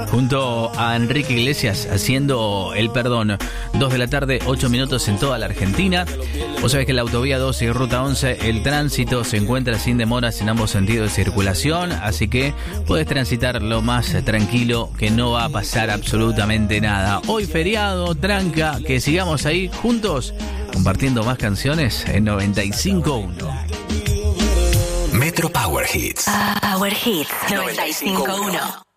junto a Enrique Iglesias haciendo El Perdón. 2 de la tarde, 8 minutos en toda la Argentina. Vos sabés que en la autovía 12 y ruta 11 el tránsito se encuentra sin demoras en ambos sentidos de circulación, así que podés transitar lo más tranquilo, que no va a pasar absolutamente nada. Hoy feriado, tranca, que sigamos ahí juntos compartiendo más canciones en 95.1. Metro Power Hits. Power Hits 95.1.